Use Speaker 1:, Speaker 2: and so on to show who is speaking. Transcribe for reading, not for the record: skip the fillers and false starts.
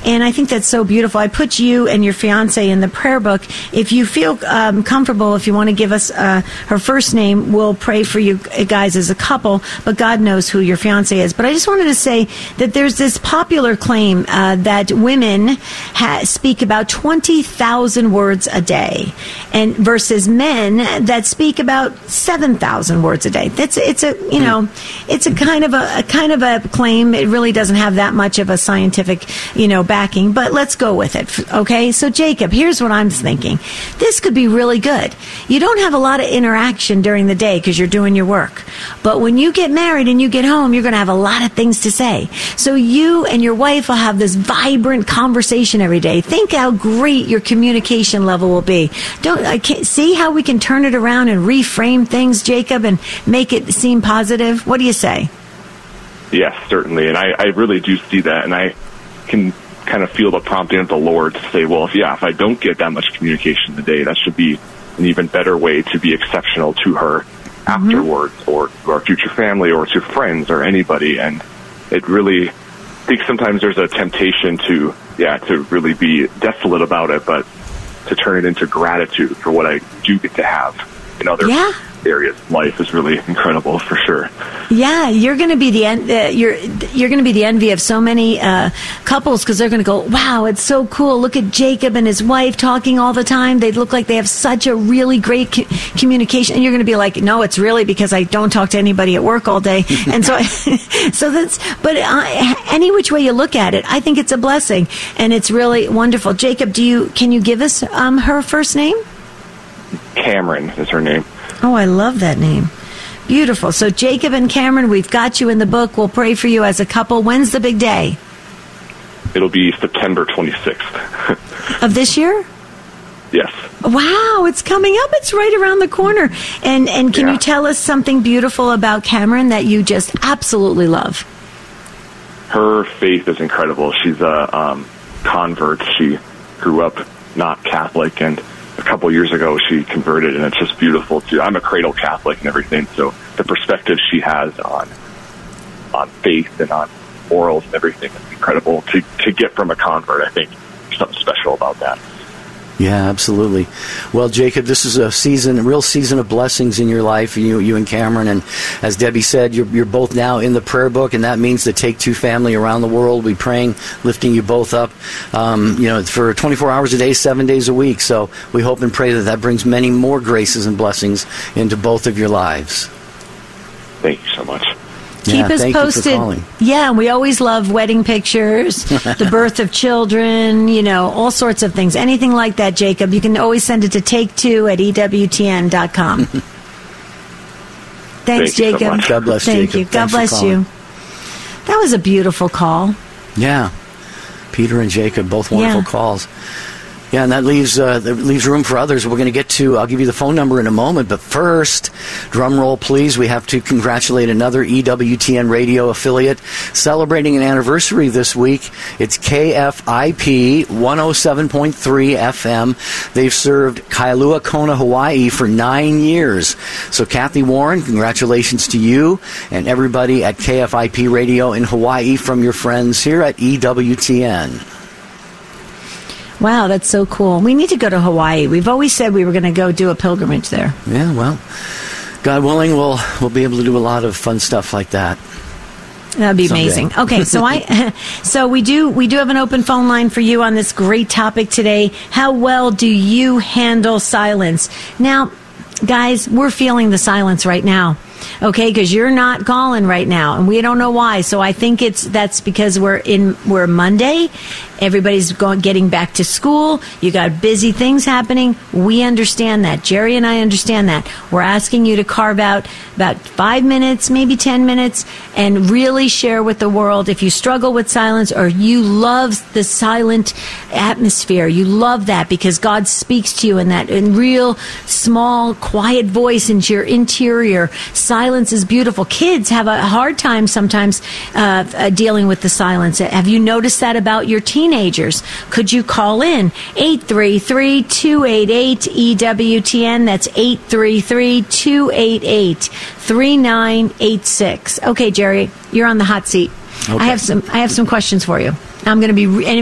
Speaker 1: And I think that's so beautiful. I put you and your fiance in the prayer book. If you feel comfortable, if you want to give us her first name, we'll pray for you guys as a couple, but God knows who your fiance is. But I just wanted to say that there's this popular claim that women speak about 20,000 words a day, and versus men that speak about 7,000 words a day. It's a kind of a claim. It really doesn't have that much of a scientific, backing, but let's go with it. Okay. So Jacob, here's what I'm thinking. This could be really good. You don't have a lot of interaction during the day because you're doing your work. But when you get married and you get home, you're going to have a lot of things to say. So you and your wife will have this vibrant conversation every day. Think how great your communication level will be. See how we can turn it around and reframe things, Jacob, and make it seem positive? What do you say?
Speaker 2: Yes, certainly. And I really do see that. And I can kind of feel the prompting of the Lord to say, well, if I don't get that much communication today, that should be an even better way to be exceptional to her afterwards, or to our future family, or to friends, or anybody. And it really, I think sometimes there's a temptation to really be desolate about it, but to turn it into gratitude for what I do get to have in other areas of life is really incredible, for sure.
Speaker 1: Yeah, you're going to be you're going to be the envy of so many couples, because they're going to go, wow, it's so cool. Look at Jacob and his wife talking all the time. They look like they have such a really great communication. And you're going to be like, no, it's really because I don't talk to anybody at work all day. And so, any which way you look at it, I think it's a blessing, and it's really wonderful. Jacob, can you give us her first name?
Speaker 2: Cameron is her name.
Speaker 1: Oh, I love that name. Beautiful. So Jacob and Cameron, we've got you in the book. We'll pray for you as a couple. When's the big day?
Speaker 2: It'll be September 26th.
Speaker 1: Of this year?
Speaker 2: Yes.
Speaker 1: Wow, it's coming up. It's right around the corner. And can you tell us something beautiful about Cameron that you just absolutely love?
Speaker 2: Her faith is incredible. She's a convert. She grew up not Catholic, and a couple years ago she converted, and it's just beautiful too. I'm a cradle Catholic and everything, so the perspective she has on faith and on morals and everything is incredible to get from a convert. I think there's something special about that.
Speaker 3: Yeah, absolutely. Well, Jacob, this is a real season of blessings in your life, you and Cameron. And as Debbie said, you're both now in the prayer book, and that means the Take Two family around the world will be praying, lifting you both up, for 24 hours a day, 7 days a week. So we hope and pray that brings many more graces and blessings into both of your lives.
Speaker 2: Thank you so much.
Speaker 1: Keep us posted. Yeah, we always love wedding pictures, the birth of children, all sorts of things. Anything like that, Jacob, you can always send it to take2@ewtn.com. Thanks, Jacob.
Speaker 2: So much.
Speaker 3: God bless,
Speaker 1: Thank
Speaker 3: Jacob.
Speaker 1: you. God bless you. That was a beautiful call.
Speaker 3: Yeah. Peter and Jacob, both wonderful calls. Yeah, and that leaves room for others. We're going to get to, I'll give you the phone number in a moment, but first, drum roll please, we have to congratulate another EWTN radio affiliate celebrating an anniversary this week. It's KFIP 107.3 FM. They've served Kailua Kona, Hawaii for 9 years. So Kathy Warren, congratulations to you and everybody at KFIP Radio in Hawaii from your friends here at EWTN.
Speaker 1: Wow, that's so cool. We need to go to Hawaii. We've always said we were going to go do a pilgrimage there.
Speaker 3: Yeah, well, God willing, we'll be able to do a lot of fun stuff like that.
Speaker 1: That'd be amazing. Okay, so we do have an open phone line for you on this great topic today. How well do you handle silence? Now, guys, we're feeling the silence right now. Okay, because you're not calling right now, and we don't know why. So I think that's because we're Monday. Everybody's getting back to school. You got busy things happening. We understand that. Jerry and I understand that. We're asking you to carve out about 5 minutes, maybe 10 minutes, and really share with the world. If you struggle with silence or you love the silent atmosphere, you love that because God speaks to you in that in real small, quiet voice into your interior. Silence is beautiful. Kids have a hard time sometimes dealing with the silence. Have you noticed that about your teenagers? Could you call in 833-288-EWTN? That's 833-288-3986. Okay, Jerry, you're on the hot seat. Okay. I have some questions for you. I'm going to be